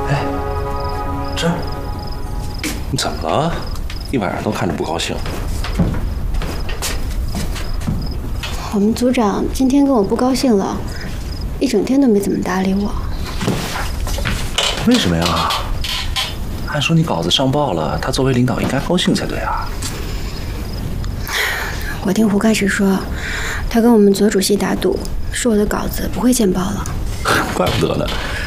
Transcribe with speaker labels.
Speaker 1: 哎，这儿，你怎么了？一晚上都看着不高兴。
Speaker 2: 我们组长今天跟我不高兴了，一整天都没怎么搭理我。
Speaker 1: 为什么呀？按说你稿子上报了，他作为领导应该高兴才对啊。
Speaker 2: 我听胡干事说，他跟我们左主席打赌，说我的稿子不会见报了。
Speaker 1: 怪不得呢，